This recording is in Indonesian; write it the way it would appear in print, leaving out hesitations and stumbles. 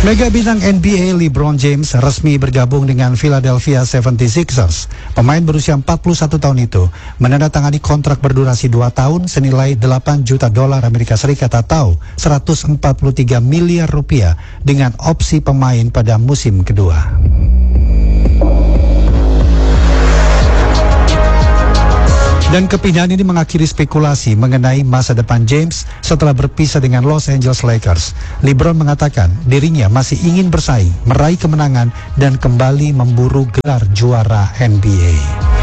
Mega bintang NBA LeBron James resmi bergabung dengan Philadelphia 76ers. Pemain berusia 41 tahun itu menandatangani kontrak berdurasi 2 tahun senilai 8 juta dolar Amerika Serikat atau 143 miliar rupiah dengan opsi pemain pada musim kedua. Dan kepindahan ini mengakhiri spekulasi mengenai masa depan James setelah berpisah dengan Los Angeles Lakers. LeBron mengatakan dirinya masih ingin bersaing, meraih kemenangan, dan kembali memburu gelar juara NBA.